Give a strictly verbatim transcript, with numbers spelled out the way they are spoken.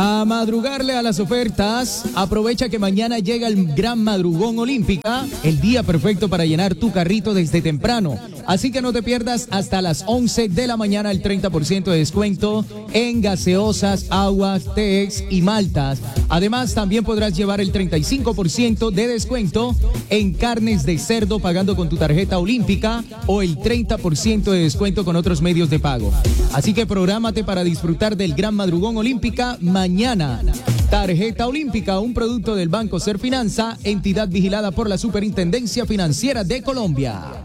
A madrugarle a las ofertas, aprovecha que mañana llega el Gran Madrugón Olímpica, el día perfecto para llenar tu carrito desde temprano. Así que no te pierdas hasta las once de la mañana el treinta por ciento de descuento en gaseosas, aguas, tés y maltas. Además, también podrás llevar el treinta y cinco por ciento de descuento en carnes de cerdo pagando con tu tarjeta olímpica o el treinta por ciento de descuento con otros medios de pago. Así que prográmate para disfrutar del Gran Madrugón Olímpica mañana. Tarjeta Olímpica, un producto del Banco Ser Finanza, entidad vigilada por la Superintendencia Financiera de Colombia.